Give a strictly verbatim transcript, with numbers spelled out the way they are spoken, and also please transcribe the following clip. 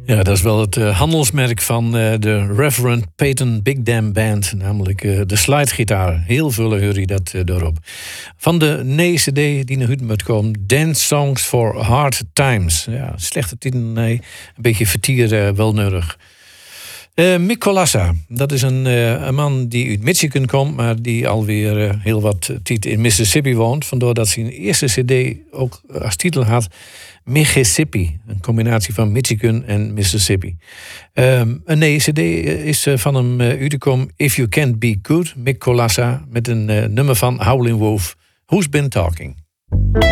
Ja, dat is wel het uh, handelsmerk van uh, de Reverend Peyton Big Damn Band. Namelijk uh, de slidegitaar. Heel veel hoor je dat uh, erop. Van de nee cd die naar Huten moet komen. Dance Songs for Hard Times. Ja, slechte titel, nee. Een beetje vertier, uh, wel nodig. Uh, Mick Kolassa, dat is een, uh, een man die uit Michigan komt, maar die alweer uh, heel wat tijd in Mississippi woont. Vandaar dat zijn eerste cd ook als titel had Mississippi. Een combinatie van Michigan en Mississippi. Um, een nee cd is uh, van hem uh, uitgekomen, If You Can't Be Good, Mick Kolassa, met een uh, nummer van Howlin' Wolf, Who's Been Talking.